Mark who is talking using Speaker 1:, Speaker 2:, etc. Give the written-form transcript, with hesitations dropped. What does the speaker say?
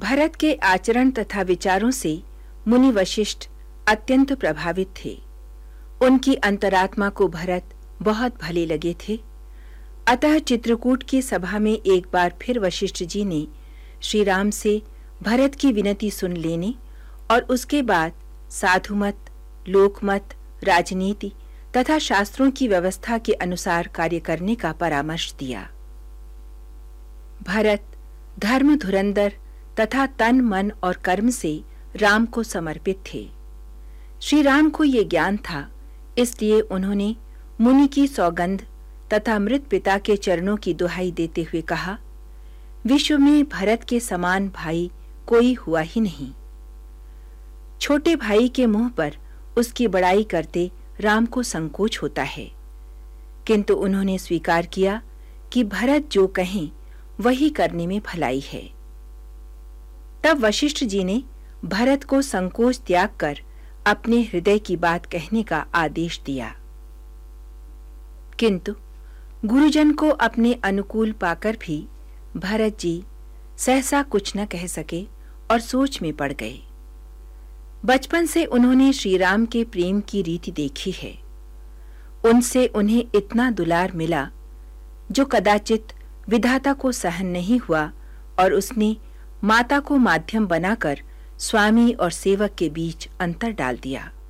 Speaker 1: भरत के आचरण तथा विचारों से मुनि वशिष्ठ अत्यंत प्रभावित थे। उनकी अंतरात्मा को भरत बहुत भले लगे थे। अतः चित्रकूट की सभा में एक बार फिर वशिष्ठ जी ने श्री राम से भरत की विनती सुन लेने और उसके बाद साधुमत, लोकमत, राजनीति तथा शास्त्रों की व्यवस्था के अनुसार कार्य करने का परामर्श दिया। भरत धर्म धुरंधर तथा तन, मन और कर्म से राम को समर्पित थे। श्री राम को ये ज्ञान था, इसलिए उन्होंने मुनि की सौगंध तथा मृत पिता के चरणों की दुहाई देते हुए कहा, विश्व में भरत के समान भाई कोई हुआ ही नहीं। छोटे भाई के मुंह पर उसकी बड़ाई करते राम को संकोच होता है, किंतु उन्होंने स्वीकार किया कि भरत जो कहें वही करने में भलाई है। तब वशिष्ठ जी ने भरत को संकोच त्याग कर अपने हृदय की बात कहने का आदेश दिया। किंतु गुरुजन को अपने अनुकूल पाकर भी भरत जी सहसा कुछ न कह सके और सोच में पड़ गए। बचपन से उन्होंने श्री राम के प्रेम की रीति देखी है। उनसे उन्हें इतना दुलार मिला जो कदाचित विधाता को सहन नहीं हुआ और उसने माता को माध्यम बनाकर स्वामी और सेवक के बीच अंतर डाल दिया।